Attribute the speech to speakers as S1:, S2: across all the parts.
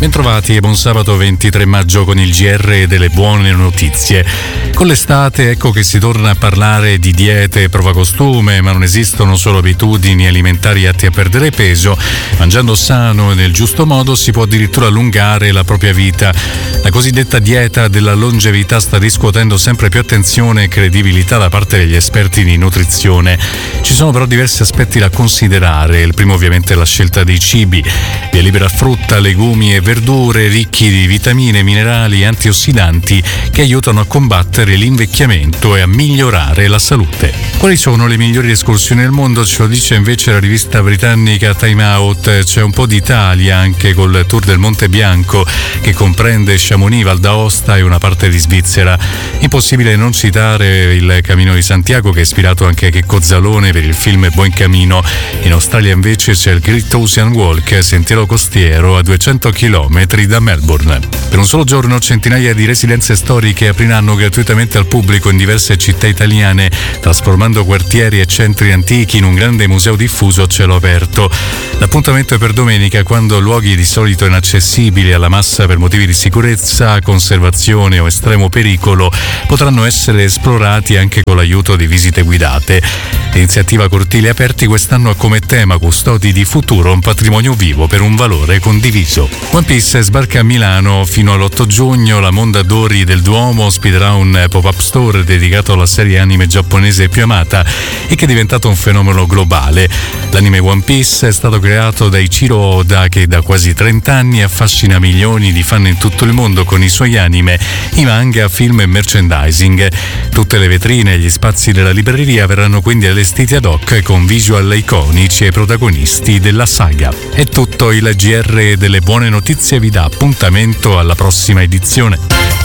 S1: Bentrovati e buon sabato 23 maggio con il GR delle buone notizie. Con l'estate ecco che si torna a parlare di diete e prova costume, ma non esistono solo abitudini alimentari atti a perdere peso. Mangiando sano e nel giusto modo si può addirittura allungare la propria vita. La cosiddetta dieta della longevità sta riscuotendo sempre più attenzione e credibilità da parte degli esperti di nutrizione. Ci sono però diversi aspetti da considerare. Il primo ovviamente è la scelta dei cibi. Via libera a frutta, legumi e verdure ricchi di vitamine, minerali e antiossidanti che aiutano a combattere l'invecchiamento e a migliorare la salute. Quali sono le migliori escursioni del mondo? Ce lo dice invece la rivista britannica Time Out. C'è un po' d'Italia anche col Tour del Monte Bianco che comprende Chamonix, Val d'Aosta e una parte di Svizzera. Impossibile non citare il Camino di Santiago che ha ispirato anche Checco Zalone per il film Buon Camino. In Australia invece c'è il Great Ocean Walk, sentiero costiero a 200 km da Melbourne. Per un solo giorno centinaia di residenze storiche apriranno gratuitamente al pubblico in diverse città italiane, trasformando quartieri e centri antichi in un grande museo diffuso a cielo aperto. L'appuntamento è per domenica, quando luoghi di solito inaccessibili alla massa per motivi di sicurezza, conservazione o estremo pericolo potranno essere esplorati anche con l'aiuto di visite guidate. L'iniziativa Cortili Aperti quest'anno ha come tema Custodi di futuro, un patrimonio vivo per un valore condiviso. One Piece sbarca a Milano fino all'8 giugno. La Mondadori del Duomo ospiterà un pop-up store dedicato alla serie anime giapponese più amata e che è diventato un fenomeno globale. L'anime One Piece è stato creato da Ichiro Oda, che da quasi 30 anni affascina milioni di fan in tutto il mondo con i suoi anime, i manga, film e merchandising. Tutte le vetrine e gli spazi della libreria verranno quindi allestiti ad hoc con visual iconici ai protagonisti della saga. È tutto. Il GR delle buone notizie vi dà appuntamento alla prossima edizione.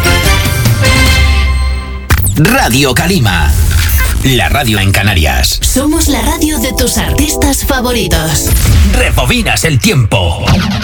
S2: Radio Calima, la radio en Canarias.
S3: Somos la radio de tus artistas favoritos.
S2: Rebobinas el tiempo.